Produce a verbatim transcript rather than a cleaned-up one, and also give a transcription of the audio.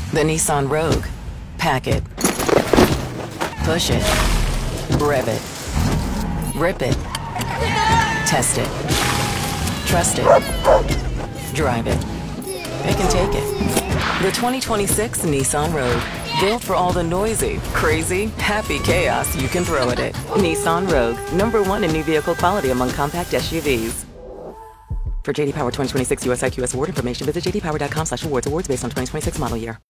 The Nissan Rogue. Pack it. Push it. Rev it. Rip it. Test it. Trust it. Drive it. Pick and take it. The twenty twenty-six Nissan Rogue. Built for all the noisy, crazy, happy chaos you can throw at it. Nissan Rogue. Number one in new vehicle quality among compact S U Vs. For J D Power twenty twenty-six U S I Q S award information, visit j d power dot com slash awards. Awards based on twenty twenty-six model year.